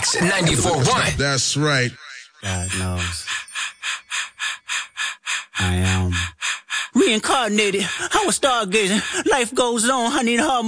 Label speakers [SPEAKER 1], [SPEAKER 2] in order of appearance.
[SPEAKER 1] Fresh 94.1.
[SPEAKER 2] That's right.
[SPEAKER 3] God knows. I am reincarnated. I was stargazing. Life goes on. I need hard